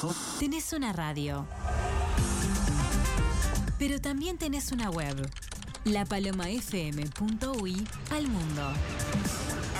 Tenés una radio, pero también tenés una web, lapalomafm.ui al mundo.